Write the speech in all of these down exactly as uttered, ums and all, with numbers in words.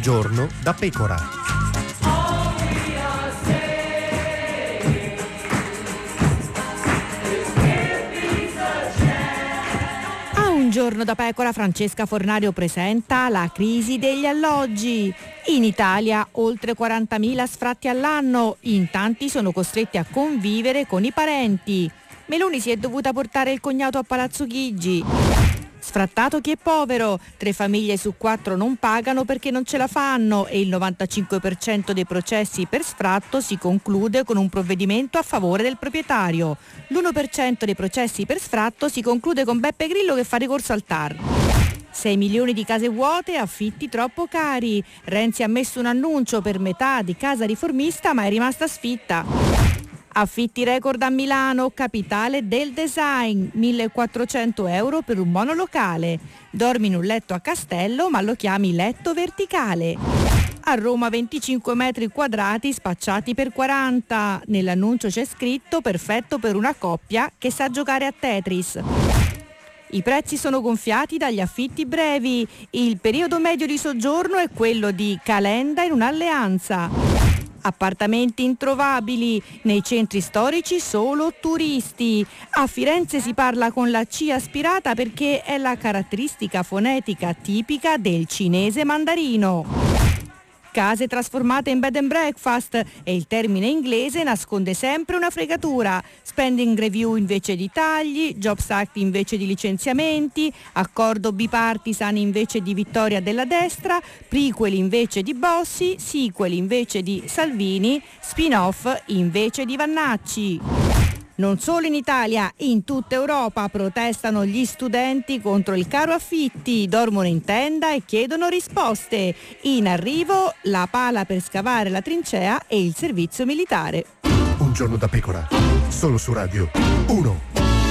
giorno da pecora. A Un giorno da pecora Francesca Fornario presenta la crisi degli alloggi. In Italia oltre quarantamila sfratti all'anno, in tanti sono costretti a convivere con i parenti. Meloni si è dovuta portare il cognato a Palazzo Chigi. Sfrattato chi è povero, tre famiglie su quattro non pagano perché non ce la fanno e il novantacinque per cento dei processi per sfratto si conclude con un provvedimento a favore del proprietario. L'uno per cento dei processi per sfratto si conclude con Beppe Grillo che fa ricorso al T A R. sei milioni di case vuote, affitti troppo cari. Renzi ha messo un annuncio per metà di casa riformista ma è rimasta sfitta. Affitti record a Milano, capitale del design, millequattrocento euro per un monolocale. Dormi in un letto a Castello ma lo chiami letto verticale. A Roma venticinque metri quadrati spacciati per quaranta. Nell'annuncio c'è scritto perfetto per una coppia che sa giocare a Tetris. I prezzi sono gonfiati dagli affitti brevi. Il periodo medio di soggiorno è quello di Calenda in un'alleanza. Appartamenti introvabili, nei centri storici solo turisti. A Firenze si parla con la C aspirata perché è la caratteristica fonetica tipica del cinese mandarino. Case trasformate in bed and breakfast e il termine inglese nasconde sempre una fregatura. Spending review invece di tagli, Jobs Act invece di licenziamenti, accordo bipartisan invece di vittoria della destra, prequel invece di Bossi, sequel invece di Salvini, spin-off invece di Vannacci. Non solo in Italia, in tutta Europa protestano gli studenti contro il caro affitti, dormono in tenda e chiedono risposte. In arrivo la pala per scavare la trincea e il servizio militare. Un giorno da pecora, solo su Radio uno.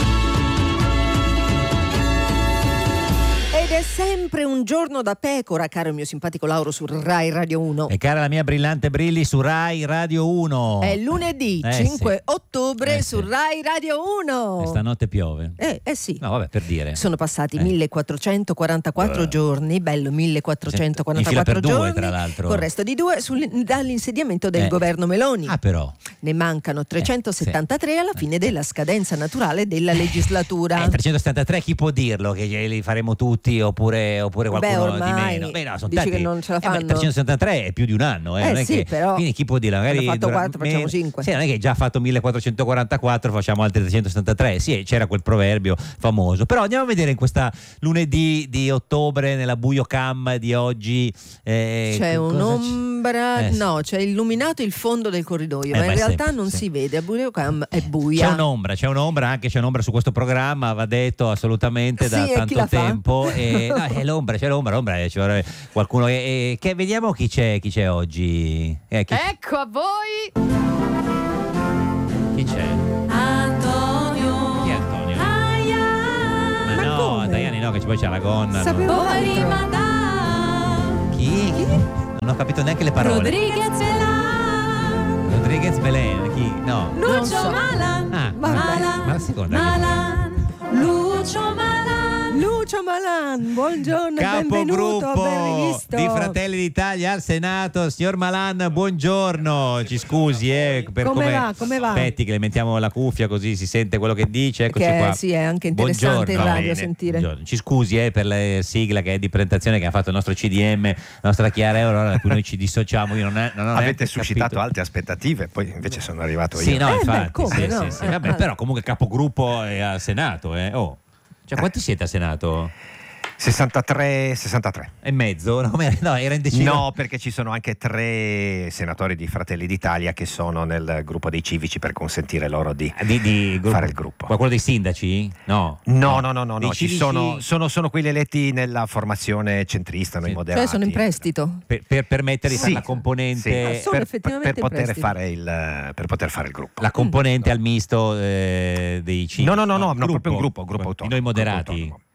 Ed è sempre un giorno da pecora, caro il mio simpatico Lauro su Rai Radio uno. E cara la mia brillante Brilli su Rai Radio uno. È lunedì eh, cinque sì. ottobre eh, su sì. Rai Radio uno. E stanotte piove. Eh, eh sì. No, vabbè, per dire. Sono passati eh. millequattrocentoquarantaquattro uh. giorni, bello millequattrocentoquarantaquattro in fila per giorni, due, tra l'altro. col resto di due sul, dall'insediamento del eh. governo Meloni. Ah, però. Ne mancano trecentosettantatré eh, sì. alla fine della scadenza naturale della legislatura. Eh, trecentosettantatré chi può dirlo? Che li faremo tutti oppure, oppure qualcuno Beh, ormai di meno? Beh, no, sono dici tanti. che non ce la Eh, ma fanno. trecentosettantatré è più di un anno, eh, Eh, non è sì, che, però quindi chi può dire? Magari hanno fatto dura- quattro, facciamo meno- cinque. Sì, non è che già fatto millequattrocentoquarantaquattro, facciamo altri trecentosettantatré. Sì, c'era quel proverbio famoso. Però andiamo a vedere in questa lunedì di ottobre, nella buio cam di oggi. Eh, C'è cosa un'ombra, c'è? Eh, sì. no, c'è illuminato il fondo del corridoio, Eh, ma ma in è realtà sempre, non sì. si vede, a buio cam è buia. C'è un'ombra, c'è un'ombra, anche c'è un'ombra su questo programma, va detto assolutamente da Sì, e chi tanto la fa? tempo. E, no, è l'ombra, c'è l'ombra, l'ombra eh, ci vorrebbe qualcuno. E, e, che vediamo chi c'è, chi c'è oggi. Eh, chi, Ecco a voi chi c'è? Antonio. Chi è Antonio? Aia. Ma, Ma no, come? Daiani no, che poi c'è la gonna. Sapevo no. Poi altro. rimanda Chi? Chi? Non ho capito neanche le parole. Rodriguez Velan. Rodriguez Belen, chi? No. Non Lucio so. Malan. Ah, Malan. ma la seconda. Malan. Lucio Malan. Lucio Malan, buongiorno e benvenuto, ben Capogruppo rivisto. di Fratelli d'Italia al Senato, signor Malan, buongiorno. Ci scusi, eh, per Come va, come va? Aspetti che le mettiamo la cuffia così si sente quello che dice. Eccoci Che qua. sì, è anche interessante in Buongiorno. radio Bene. sentire. Buongiorno. Ci scusi eh, per la sigla che è di presentazione che ha fatto il nostro C D M, la nostra Chiara Euro, da cui noi ci dissociamo. Io non, è, non ho Avete neanche suscitato capito. alte aspettative, poi invece sono arrivato io. Sì, no, Eh, infatti. beh, come sì, no? sì, sì. Eh, Vabbè, ah. però comunque capogruppo è al Senato, eh. Oh. Cioè, quanti siete al Senato? sessantatré sessantatré. E mezzo? No, come- no, era indeciso. No, perché ci sono anche tre senatori di Fratelli d'Italia che sono nel gruppo dei civici per consentire loro di, Di, di gruppo. fare il gruppo. Qualcuno dei sindaci? No. No, no, no, no, Dei no. Ci civici- sono, sono, sono quelli eletti nella formazione centrista, noi Sì. moderati. Cioè sono in prestito. Per, per permettere di fare Sì, la componente, sì, Ah, sono per, effettivamente per poter prestiti. fare il, per poter fare il gruppo. la componente al misto eh, dei civici. No, no, no, no, no, Gruppo. proprio un gruppo, gruppo autonomo, Di noi moderati. gruppo autonomo.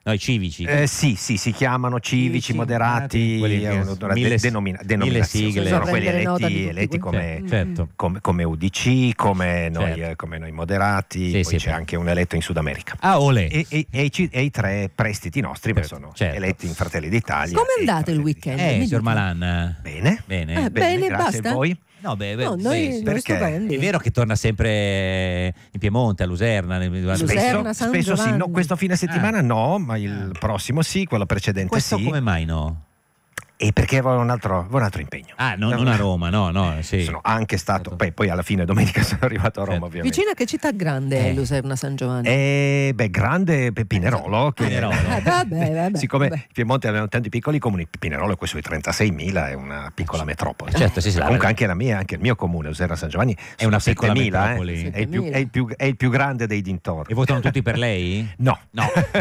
No, i civici. Eh, sì, sì, si chiamano civici, Civici, moderati, quelli che- è una mille- de- denomina- mille denominazione. sigle. Sono quelli Prendere nota di eletti, tutti eletti questi. come, certo. come, come U D C, come noi, Certo. eh, come noi moderati, Sì, poi sì, c'è sì. anche un eletto in Sud America. Ah, olè. E, e- e i, ci- e i tre prestiti nostri beh, Certo, sono certo. eletti in Fratelli d'Italia. Come è e andato il Fratelli weekend? Eh, Mi signor dica. Malan. Bene. Bene. Eh, bene, grazie basta? a voi. No, beh, beh, No, noi, beh, noi perché? stupendi. è vero che torna sempre in Piemonte, a Luserna. nel- durante- Luserna, Spesso, San spesso sì, Giovanni. no, questo fine settimana Ah. no, ma il prossimo sì, quello precedente Questo sì. come mai no? E perché avevo un altro, avevo un altro impegno. Ah, no, non a Roma, no, no, sì. Sono anche stato, Certo. poi, poi alla fine domenica sono arrivato a Roma, Certo. ovviamente. Vicino a che città grande è Eh. Luserna San Giovanni? E beh, grande Pinerolo, che Pinerolo. Eh, vabbè, vabbè, siccome vabbè. il Piemonte aveva tanti piccoli comuni, Pinerolo è questo sui trentaseimila, è una piccola metropoli. Certo, sì, sì, Comunque la- anche la mia, anche il mio comune, Luserna San Giovanni, È una sono piccola settemila, eh. metropoli. È, il più, settemila. è, il più, è il più grande dei dintorni. E votano tutti per lei? No. No.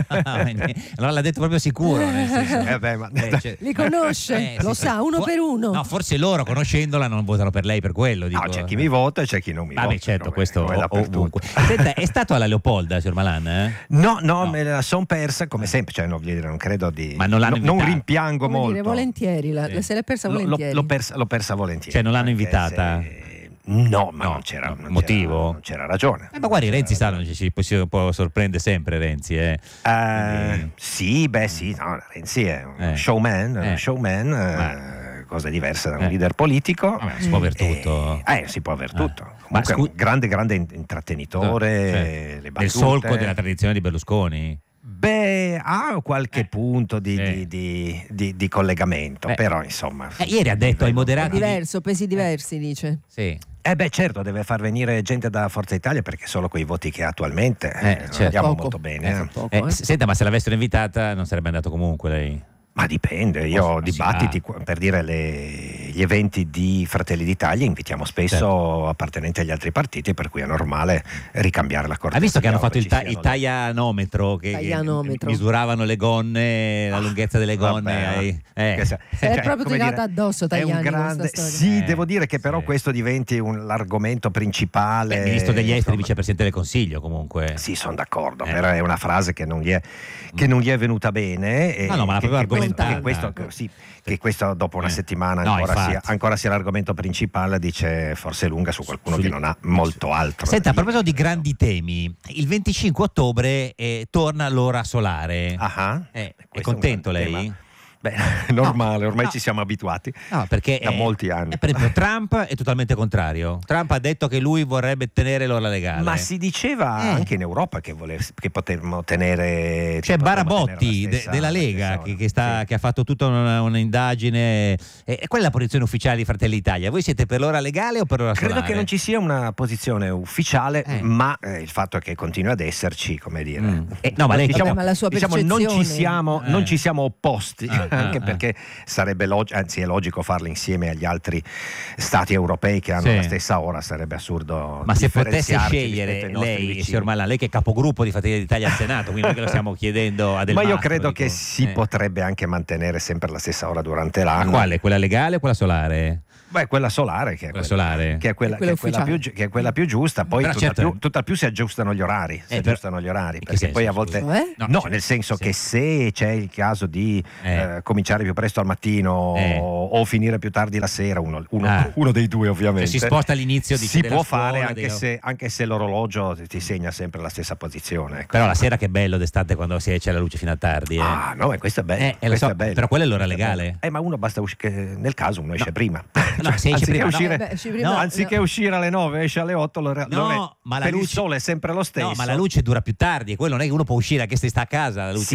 Allora l'ha detto proprio sicuro. Nel senso. Eh beh, ma- Eh, cioè- Li conosce, Eh, lo sì, sa, sì. uno For- per uno. No, forse loro, conoscendola, non votano per lei per quello. Dico. No, c'è chi mi vota e c'è chi non mi Vabbè, vota. certo, come- questo come o- dappertutto. ovunque. Senta, è stato alla Leopolda, signor Malan? eh? No, no, No. me la son persa come sempre, cioè no, voglio dire, non credo di... Ma non l'hanno no- non invitata? rimpiango Come molto. dire, volentieri, la, Sì. se l'è persa L'ho- l'ho, volentieri. l'ho persa, l'ho persa volentieri. Cioè, non l'hanno Perché invitata? se- No, ma No, non c'era no, non motivo? c'era- non c'era ragione. Eh, ma guardi, Renzi sa, non ci, ci si può sorprende sempre Renzi. Eh. Eh, Quindi- sì, beh sì, no, Renzi è un Eh. showman, Eh. un showman eh, cosa diversa da un Eh. leader politico. Vabbè, si può aver tutto. Eh, eh, si può aver tutto. Eh. Ma Comunque è scu- un grande, grande in- intrattenitore, Cioè, le nel battute. solco della tradizione di Berlusconi. Beh, ha qualche Eh. punto di, Sì. di- di- di- di collegamento, Eh. però insomma... Eh, ieri ha detto ai livello- moderati. Diverso, pesi diversi, dice. Sì. Eh beh certo, deve far venire gente da Forza Italia perché solo con i voti che ha attualmente Eh, eh, certo. andiamo Poco. molto bene. Eh, eh. poco, Eh, eh. s- Senta, ma se l'avessero invitata non sarebbe andato comunque lei. Ma dipende, io ho Ma sì, dibattiti ah. qu- per dire le- gli eventi di Fratelli d'Italia, invitiamo spesso Certo. appartenenti agli altri partiti, per cui è normale ricambiare la cortesia. Ha visto che hanno ove fatto il, ci ta- siano il le- taglianometro che, che Taglianometro. misuravano le gonne, la lunghezza delle gonne. Vabbè, ai- eh. che se- Se l'è cioè, proprio come tirata dire, addosso è un Tajani grande, questa storia. sì, Eh, devo dire che però sì. questo diventi un, l'argomento principale. Beh, ministro degli esteri, insomma. vicepresidente del Consiglio comunque. Sì, sono d'accordo, Eh. però è una frase che non gli è, che non gli è venuta bene. E No, no, ma l'ha che, proprio che questo, argomentata. che questo, che- sì, che questo dopo una Eh. settimana No, ancora, sia, infatti. ancora sia l'argomento principale, dice forse lunga su qualcuno Sul- che non ha molto altro. Senta, a da dire. proposito di grandi temi, il venticinque ottobre eh, torna l'ora solare. Ah, Eh, è questo un contento grande lei? tema. Beh, normale, ormai no. ci siamo abituati. No, perché Da eh, molti anni. eh, per esempio, Trump è totalmente contrario. Trump ha detto che lui vorrebbe tenere l'ora legale. Ma si diceva Eh. anche in Europa che, vole- che potremmo tenere. C'è che potremmo Barabotti tenere la de- stessa- della la Lega stessa che, ora. che sta- Sì. che ha fatto tutta una- un'indagine. E, e quella è la posizione ufficiale di Fratelli d'Italia. Voi siete per l'ora legale o per l'ora Credo solare? che non ci sia una posizione ufficiale, Eh. ma eh, il fatto è che continua ad esserci, come dire. Mm. Eh, no, ma lei- diciamo, Vabbè, ma la sua diciamo, non ci percezione- siamo, Eh. non ci siamo opposti, Ah, ah, anche ah. perché sarebbe logico, anzi è logico farlo insieme agli altri stati europei che hanno Sì. la stessa ora, sarebbe assurdo. Ma se potesse differenziarci scegliere rispetto ai nostri lei, vicini. signor Malan, lei che è capogruppo di Fratelli d'Italia al Senato, quindi non è che lo stiamo chiedendo a Del Ma io Mastro, credo dico. che si Eh. potrebbe anche mantenere sempre la stessa ora durante Ma l'anno. quale? Quella legale o quella solare? Beh, quella solare, che è Quella quella, solare. che è quella, È quella che è quella ufficiale. più, gi- che è quella più giusta, poi Però tutt'al, certo- più, tutt'al più si aggiustano gli orari, si Eh, per- aggiustano gli orari, in che perché senso, poi a volte... scusi? Eh? No, cioè, nel senso sì. che se c'è il caso di Eh. eh, cominciare più presto al mattino Eh. o, o finire più tardi la sera, uno, uno- Ah. uno dei due ovviamente, Cioè, si sposta all'inizio di- si della può scuola, fare anche dei- se, anche se l'orologio ti- ti segna sempre la stessa posizione. ecco. Però la sera che bello d'estate quando si c'è la luce fino a tardi. Eh. Ah, no, e questo è bello. Eh, eh, lo questo so, è bello. però quella è l'ora Questo legale. bello. Eh, ma uno basta uscire, nel caso uno esce prima. No, se esce Anziché prima, no. uscire, Eh, beh, esci prima, No, no. anziché uscire alle nove, esce alle otto, lo, re- No, lo re- ma la per il luce- sole è sempre lo stesso. No, ma la luce dura più tardi, e quello non è che uno può uscire anche se sta a casa, la luce